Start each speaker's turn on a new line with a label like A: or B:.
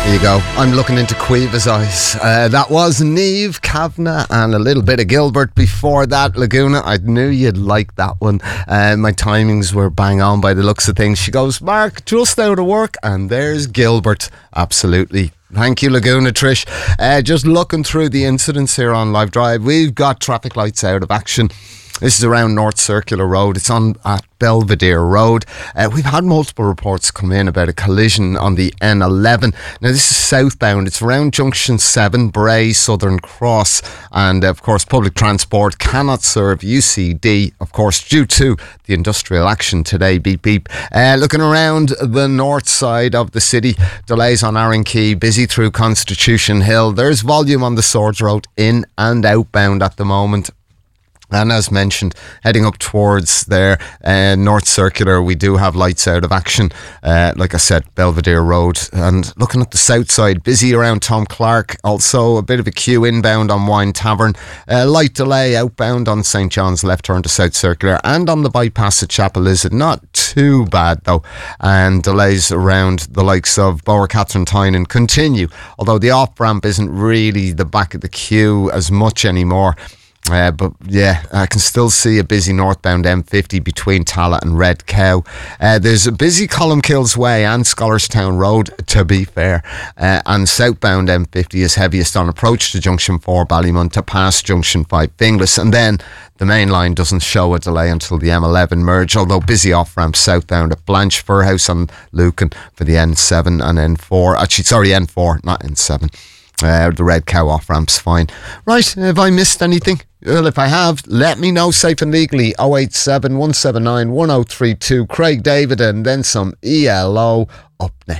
A: There you go. I'm looking into Quiva's eyes. That was Niamh, Kavanagh and a little bit of Gilbert before that. Laguna, I knew you'd like that one. My timings were bang on by the looks of things. She goes, Mark, just out of work, and there's Gilbert. Absolutely. Thank you, Laguna, Trish. Just looking through the incidents here on Live Drive, we've got traffic lights out of action. This is around North Circular Road. It's on at Belvedere Road. We've had multiple reports come in about a collision on the N11. Now, this is southbound. It's around Junction 7, Bray, Southern Cross. And, of course, public transport cannot serve UCD, of course, due to the industrial action today. Beep, beep. Looking around the north side of the city, delays on Arran Quay, busy through Constitution Hill. There's volume on the Swords Road in and outbound at the moment. And as mentioned, heading up towards there, North Circular, we do have lights out of action. Like I said, Belvedere Road. And looking at the south side, busy around Tom Clark. Also a bit of a queue inbound on Wine Tavern. Light delay outbound on St. John's left turn to South Circular. And on the bypass at Chapel Lizard. Not too bad though. And delays around the likes of Bower Catherine Tynan continue. Although the off-ramp isn't really the back of the queue as much anymore. But yeah, I can still see a busy northbound M50 between Tala and Red Cow. There's a busy Columkills Way and Scholarstown Road, to be fair. And southbound M50 is heaviest on approach to Junction 4 Ballymun to past Junction 5 Finglas. And then the main line doesn't show a delay until the M11 merge, although busy off-ramp southbound at Blanchford House on Lucan for the N7 and N4. Actually, sorry, N4, not N7. The Red Cow off-ramp's fine. Right, have I missed anything? Well, if I have, let me know safe and legally. 087 179 1032. Craig David and then some ELO up next.